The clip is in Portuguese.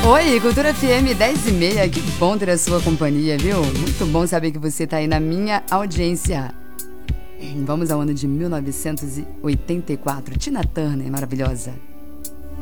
Oi, Cultura FM 10h30, que bom ter a sua companhia, viu? Muito bom saber que você tá aí na minha audiência. Vamos ao ano de 1984. Tina Turner, maravilhosa.